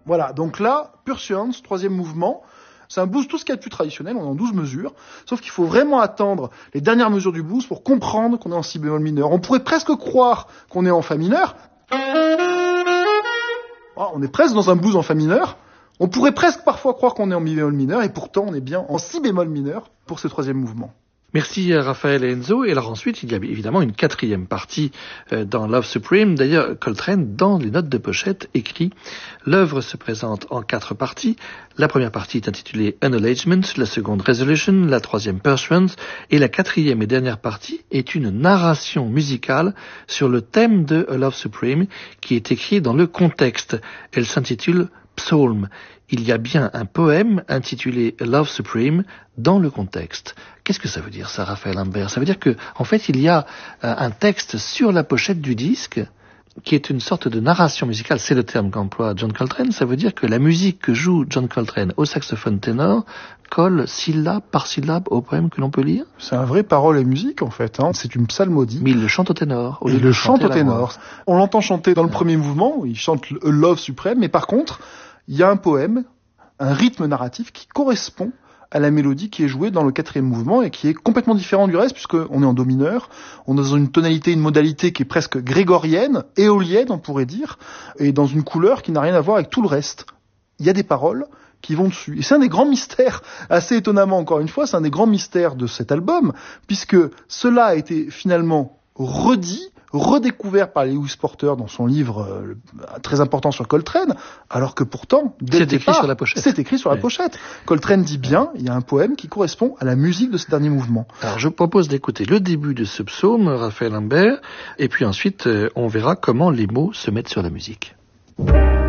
Voilà, donc là, Pursuance, troisième mouvement, c'est un blues tout ce qu'il y a de plus traditionnel, on est en 12 mesures, sauf qu'il faut vraiment attendre les dernières mesures du blues pour comprendre qu'on est en si bémol mineur. On pourrait presque croire qu'on est en fa mineur. Oh, on est presque dans un blues en fa mineur. On pourrait presque parfois croire qu'on est en mi bémol mineur, et pourtant on est bien en si bémol mineur pour ce troisième mouvement. Merci à Raphaël et Enzo. Et alors ensuite, il y a évidemment une quatrième partie dans Love Supreme. D'ailleurs, Coltrane, dans les notes de pochette, écrit « L'œuvre se présente en 4 parties. La première partie est intitulée Acknowledgement, la seconde Resolution, la troisième Pursuance, et la quatrième et dernière partie est une narration musicale sur le thème de A Love Supreme qui est écrit dans le contexte. Elle s'intitule Psalm. Il y a bien un poème intitulé Love Supreme dans le contexte. » Qu'est-ce que ça veut dire, ça, Raphaël Imbert? Ça veut dire que, en fait, il y a un texte sur la pochette du disque qui est une sorte de narration musicale. C'est le terme qu'emploie John Coltrane. Ça veut dire que la musique que joue John Coltrane au saxophone ténor colle syllabe par syllabe au poème que l'on peut lire. C'est un vrai parole et musique, en fait. C'est une psalmodie. Mais il le chante au ténor. Il le chante au ténor. On l'entend chanter dans le premier mouvement, où il chante A Love Supreme, mais par contre, il y a un poème, un rythme narratif qui correspond à la mélodie qui est jouée dans le quatrième mouvement et qui est complètement différent du reste puisqu'on est en do mineur, on est dans une tonalité, une modalité qui est presque grégorienne, éolienne on pourrait dire, et dans une couleur qui n'a rien à voir avec tout le reste. Il y a des paroles qui vont dessus. Et c'est un des grands mystères, assez étonnamment encore une fois, c'est un des grands mystères de cet album, puisque cela a été finalement redécouvert par Lewis Porter dans son livre très important sur Coltrane, alors que pourtant, dès le départ, c'est écrit sur la pochette. Coltrane dit bien, il y a un poème qui correspond à la musique de ce dernier mouvement. Alors je propose d'écouter le début de ce psaume, Raphaël Imbert, et puis ensuite on verra comment les mots se mettent sur la musique.